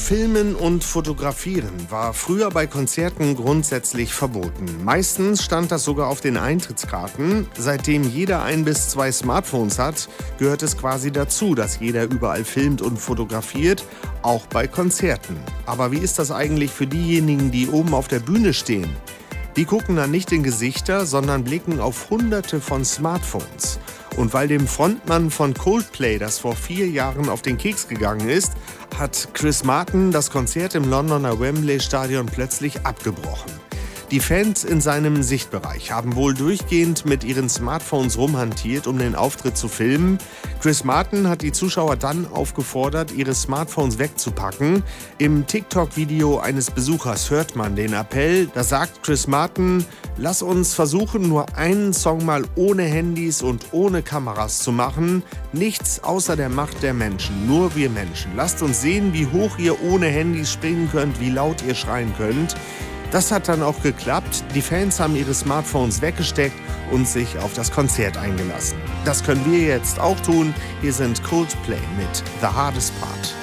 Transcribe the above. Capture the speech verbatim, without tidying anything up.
Filmen und Fotografieren war früher bei Konzerten grundsätzlich verboten. Meistens stand das sogar auf den Eintrittskarten. Seitdem jeder ein bis zwei Smartphones hat, gehört es quasi dazu, dass jeder überall filmt und fotografiert, auch bei Konzerten. Aber wie ist das eigentlich für diejenigen, die oben auf der Bühne stehen? Die gucken dann nicht in Gesichter, sondern blicken auf Hunderte von Smartphones. Und weil dem Frontmann von Coldplay das vor vier Jahren auf den Keks gegangen ist, hat Chris Martin das Konzert im Londoner Wembley-Stadion plötzlich abgebrochen. Die Fans in seinem Sichtbereich haben wohl durchgehend mit ihren Smartphones rumhantiert, um den Auftritt zu filmen. Chris Martin hat die Zuschauer dann aufgefordert, ihre Smartphones wegzupacken. Im TikTok-Video eines Besuchers hört man den Appell. Da sagt Chris Martin: Lass uns versuchen, nur einen Song mal ohne Handys und ohne Kameras zu machen. Nichts außer der Macht der Menschen, nur wir Menschen. Lasst uns sehen, wie hoch ihr ohne Handys springen könnt, wie laut ihr schreien könnt. Das hat dann auch geklappt. Die Fans haben ihre Smartphones weggesteckt und sich auf das Konzert eingelassen. Das können wir jetzt auch tun. Hier sind Coldplay mit The Hardest Part.